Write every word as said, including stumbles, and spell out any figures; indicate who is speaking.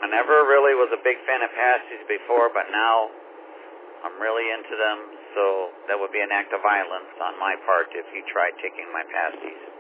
Speaker 1: I never really was a big fan of pasties before, but now I'm really into them, so that would be an act of violence on my part if you tried taking my pasties.